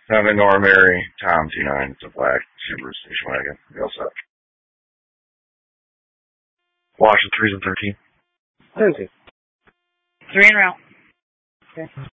7 Nora Mary, Tom 29. It's a black Subaru station wagon. We all set. Washington 3s and 13. 10-2. 3 en route. Okay.